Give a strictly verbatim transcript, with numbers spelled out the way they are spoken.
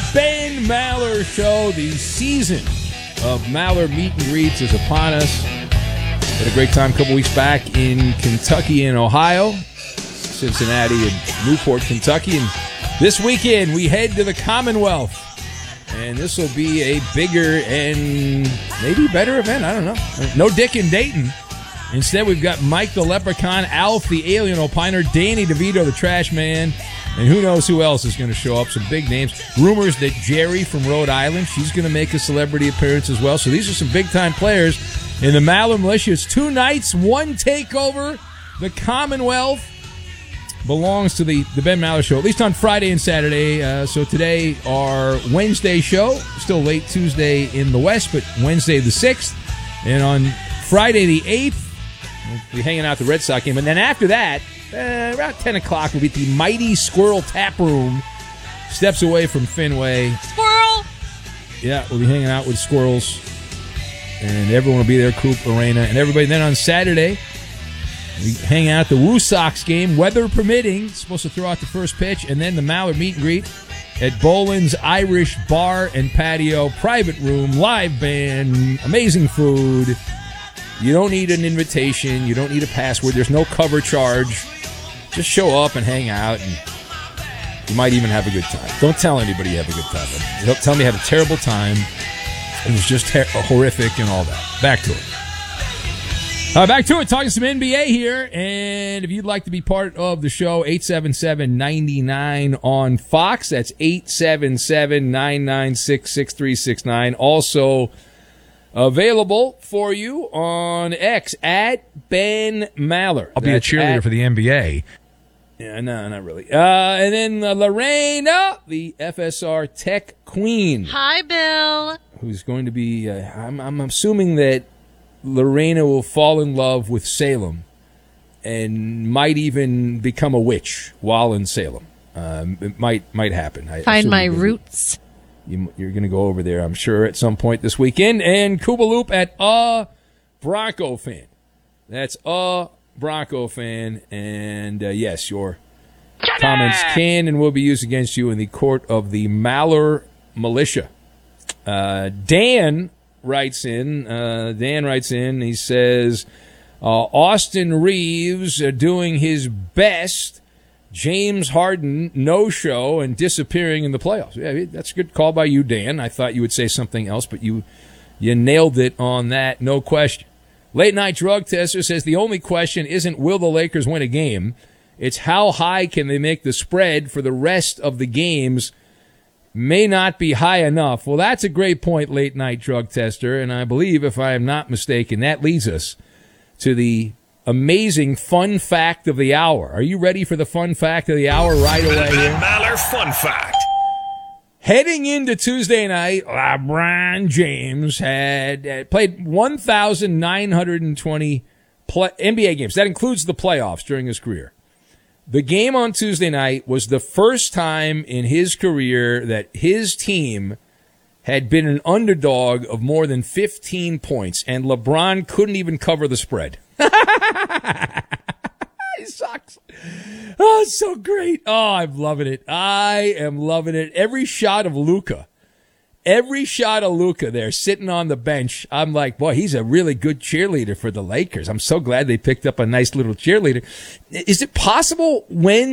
Ben Maller Show. The season of Maller meet and greets is upon us. Had a great time a couple weeks back in Kentucky and Ohio, Cincinnati and Newport, Kentucky. And this weekend we head to the Commonwealth. And this will be a bigger and maybe better event. I don't know. No Dick in Dayton. Instead, we've got Mike the Leprechaun, Alf the Alien Opiner, Danny DeVito the Trash Man, and who knows who else is going to show up. Some big names. Rumors that Jerry from Rhode Island, she's going to make a celebrity appearance as well. So these are some big-time players in the Maller Militia. It's two nights, one takeover. The Commonwealth belongs to the, the Ben Maller Show, at least on Friday and Saturday. Uh, so today, our Wednesday show, still late Tuesday in the West, but Wednesday the sixth. And on Friday the eighth, we'll be hanging out at the Red Sox game. And then after that, uh, around ten o'clock, we'll be at the Mighty Squirrel Tap Room, steps away from Fenway. Squirrel! Yeah, we'll be hanging out with squirrels. And everyone will be there, Coop, Arena, and everybody. Then on Saturday, we hang out at the Woo Sox game, weather permitting. Supposed to throw out the first pitch. And then the Maller meet and greet at Boland's Irish Bar and Patio, private room, live band, amazing food. You don't need an invitation. You don't need a password. There's no cover charge. Just show up and hang out, and you might even have a good time. Don't tell anybody you have a good time. Don't tell me you had a terrible time. It was just ter- horrific and all that. Back to it. Uh, back to it. Talking some N B A here, and if you'd like to be part of the show, eight seven seven, nine nine on Fox. That's eight seven seven, nine nine six, six three six nine. Also available for you on X at Ben Maller. I'll be That's a cheerleader at, for the N B A. Yeah, no, not really. Uh, and then uh, Lorena, the F S R Tech Queen. Hi, Bill. Who's going to be, uh, I'm, I'm assuming that Lorena will fall in love with Salem and might even become a witch while in Salem. Um, it might might happen. I Find my roots. You, you're going to go over there, I'm sure, at some point this weekend. And Cuba Loop at a Bronco fan. That's a Bronco fan. And, uh, yes, your comments can and will be used against you in the court of the Maller Militia. Uh, Dan writes in. Uh, Dan writes in. He says, uh, Austin Reeves uh, doing his best. James Harden, no-show, and disappearing in the playoffs. Yeah, that's a good call by you, Dan. I thought you would say something else, but you you nailed it on that, no question. Late Night Drug Tester says the only question isn't will the Lakers win a game. It's how high can they make the spread for the rest of the games. May not be high enough. Well, that's a great point, Late Night Drug Tester, and I believe, if I am not mistaken, that leads us to the amazing fun fact of the hour. Are you ready for the fun fact of the hour right away? The Ben Maller fun fact. Heading into Tuesday night, LeBron James had uh, played one thousand nine hundred twenty play- N B A games. That includes the playoffs during his career. The game on Tuesday night was the first time in his career that his team had been an underdog of more than fifteen points, and LeBron couldn't even cover the spread. He sucks. Oh, it's so great. Oh, I'm loving it. I am loving it. Every shot of Luka, every shot of Luka there sitting on the bench, I'm like, boy, he's a really good cheerleader for the Lakers. I'm so glad they picked up a nice little cheerleader. Is it possible when